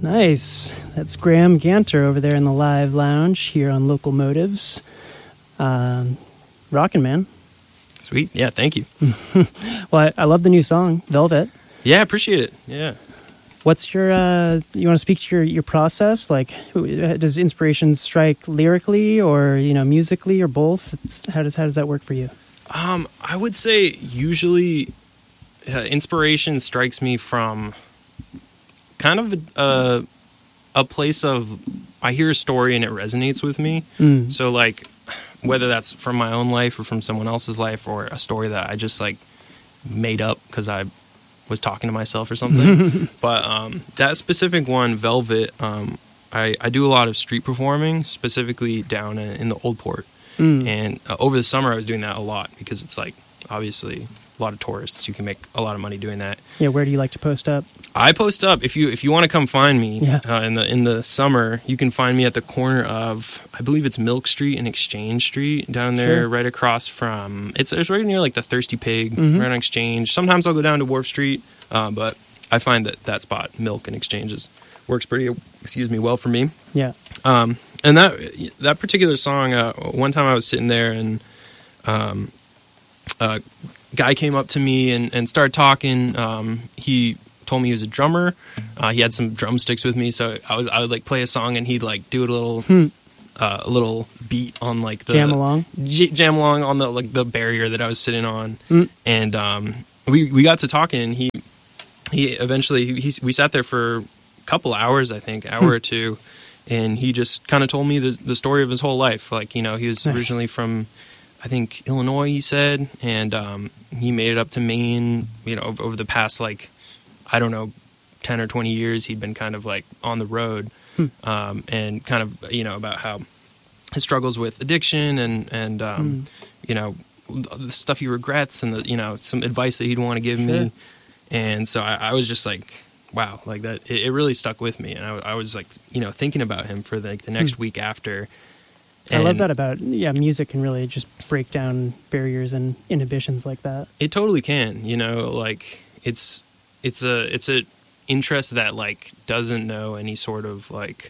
Nice. That's Graham Ganter over there in the live lounge here on Local Motives. Rockin', man. Sweet. Yeah, thank you. Well, I love the new song, Velvet. Yeah, appreciate it. Yeah. What's your, you want to speak to your process? Like, does inspiration strike lyrically or, musically or both? How does that work for you? I would say usually inspiration strikes me from kind of a place of, I hear a story and it resonates with me. So like, whether that's from my own life or from someone else's life or a story that I just like made up because I was talking to myself or something. But that specific one, Velvet, I do a lot of street performing, specifically down in the Old Port. And over the summer I was doing that a lot because it's like obviously a lot of tourists. You can make a lot of money doing that. Yeah, where do you like to post up? I post up. If you want to come find me Yeah. in the summer, you can find me at the corner of, I believe it's Milk Street and Exchange Street down there, Sure. right across from, it's right near like the Thirsty Pig, right on Exchange. Sometimes I'll go down to Wharf Street, but I find that spot, Milk and Exchanges, works pretty well for me. Yeah. And that particular song, one time I was sitting there and a guy came up to me and started talking. He told me he was a drummer. He had some drumsticks with me, so I would like play a song and he'd like do a little beat on like the Jam along on the like the barrier that I was sitting on. And we got to talking and he eventually we sat there for a couple hours, I think, hour or two. And he just kind of told me the story of his whole life. Like, he was originally from, I think, Illinois, he said. And he made it up to Maine, over the past, like, I don't know, 10 or 20 years. He'd been kind of, like, on the road. And kind of, about how his struggles with addiction and the stuff he regrets and, some advice that he'd want to give me. And so I was just like, wow, like that, it really stuck with me. And I was like, thinking about him for the next week after. And I love that about, music can really just break down barriers and inhibitions like that. It totally can, like it's a interest that like doesn't know any sort of like,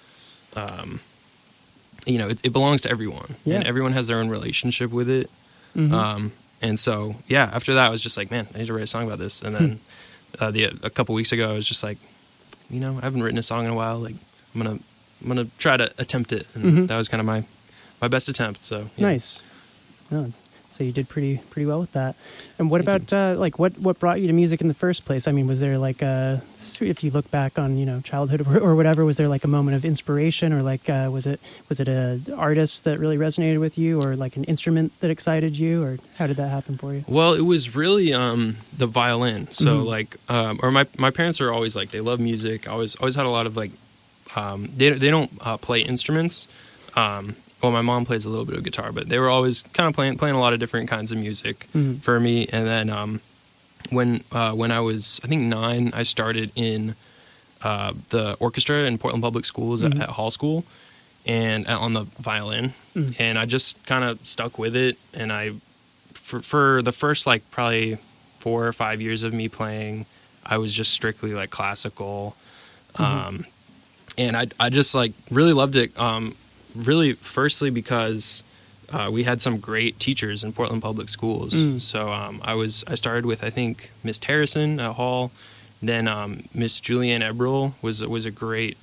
it belongs to everyone and everyone has their own relationship with it. And so, after that I was just like, man, I need to write a song about this. And then a couple weeks ago, I was just like, I haven't written a song in a while. Like, I'm gonna try to attempt it, and that was kind of my best attempt. So Nice. Oh, so you did pretty well with that. And what about what brought you to music in the first place? I mean, was there like if you look back on childhood or whatever, was there like a moment of inspiration, or like was it a artist that really resonated with you, or like an instrument that excited you, or how did that happen for you? Well, it was really the violin. So like, or my parents are always like, they love music. Always had a lot of like, they don't play instruments. Well, my mom plays a little bit of guitar, but they were always kind of playing a lot of different kinds of music for me. And then when I was, I think 9, I started in the orchestra in Portland Public Schools at Hall School, and on the violin. And I just kind of stuck with it. And for the first like probably 4 or 5 years of me playing, I was just strictly like classical. And I just like really loved it. Really, firstly, because we had some great teachers in Portland Public Schools. So I started with, I think, Miss Harrison at Hall. Then Miss Julianne Ebrel was a great,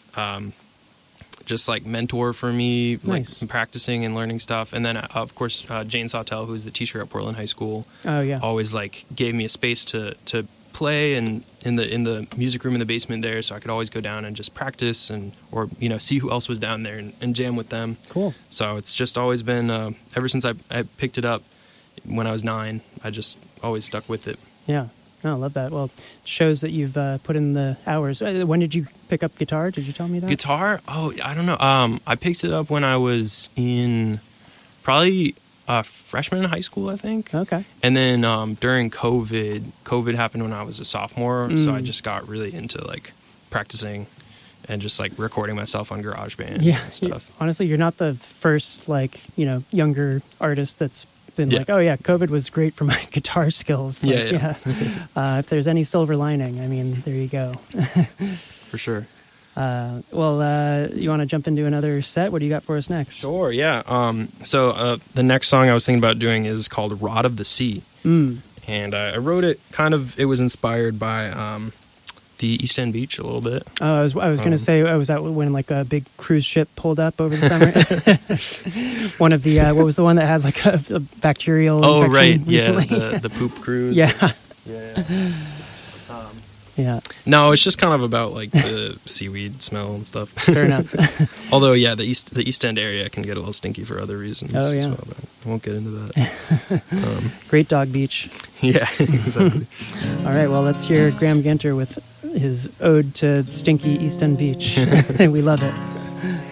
just like mentor for me, Nice. like practicing and learning stuff. And then of course Jane Sawtell, who's the teacher at Portland High School, always like gave me a space to play and in the music room in the basement there, so I could always go down and just practice or see who else was down there and jam with them. Cool. So it's just always been ever since I picked it up when I was 9, I just always stuck with it. Yeah. Oh, I love that. Well, it shows that you've put in the hours. When did you pick up guitar? Did you tell me that? Guitar? Oh, I don't know. I picked it up when I was in probably freshman in high school, I think. Okay. And then during COVID happened when I was a sophomore, so I just got really into like practicing and just like recording myself on GarageBand and stuff. Honestly, you're not the first younger artist that's been like, oh yeah, COVID was great for my guitar skills. If there's any silver lining, I mean, there you go. For sure. You want to jump into another set? What do you got for us next? Sure, yeah. So the next song I was thinking about doing is called Rod of the Sea. And I wrote it it was inspired by the East End Beach a little bit. I was going to say, was that when like a big cruise ship pulled up over the summer? One of the, what was the one that had like a bacterial infection right. recently? Yeah, the poop cruise. Yeah. Yeah. Yeah. No, it's just kind of about like the seaweed smell and stuff. Fair enough. Although, yeah, the East End area can get a little stinky for other reasons. Oh, yeah. As well, but I won't get into that. Great Dog Beach. Yeah, exactly. All right, well, let's hear Graham Ginter with his ode to stinky East End Beach. We love it.